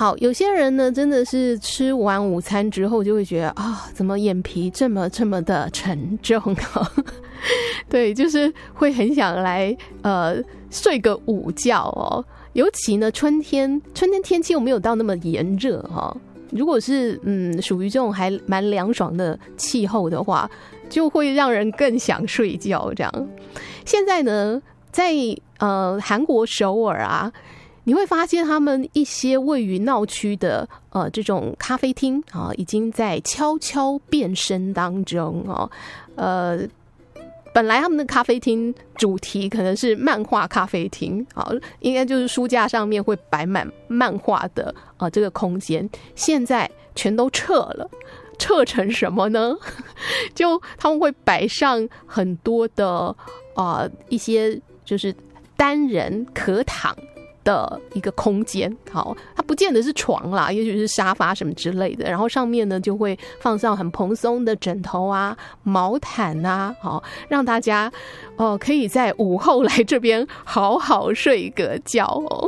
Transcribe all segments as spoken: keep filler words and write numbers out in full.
好，有些人呢真的是吃完午餐之后就会觉得啊，怎么眼皮这么这么的沉重啊？对，就是会很想来呃睡个午觉哦。尤其呢春天，春天天气又没有到那么炎热哈、哦。如果是嗯属于这种还蛮凉爽的气候的话，就会让人更想睡觉这样。现在呢，在呃韩国首尔啊，你会发现他们一些位于闹区的呃这种咖啡厅啊，已经在悄悄变身当中哦。呃，本来他们的咖啡厅主题可能是漫画咖啡厅啊，应该就是书架上面会摆满漫画的呃这个空间，现在全都撤了。撤成什么呢？就他们会摆上很多的呃一些就是单人可躺的一个空间，好，它不见得是床啦，也许是沙发什么之类的，然后上面呢就会放上很蓬松的枕头啊、毛毯啊，好，让大家哦、呃、可以在午后来这边好好睡个觉哦。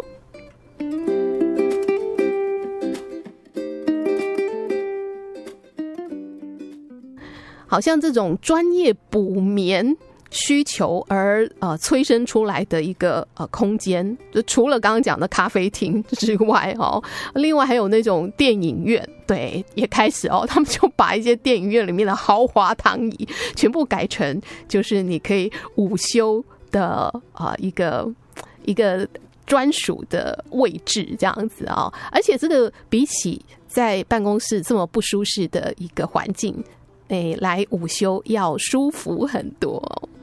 好像这种专业补眠需求而呃催生出来的一个呃空间，就除了刚刚讲的咖啡厅之外哦，另外还有那种电影院，对，也开始哦，他们就把一些电影院里面的豪华躺椅全部改成就是你可以午休的啊、呃、一个一个专属的位置这样子啊、哦，而且这个比起在办公室这么不舒适的一个环境。欸、来午休要舒服很多。